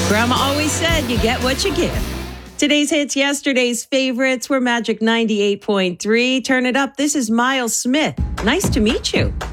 Grandma always said you get what you give. Today's hits, yesterday's favorites were Magic 98.3. Turn it up. This is Miles Smith. Nice to meet you.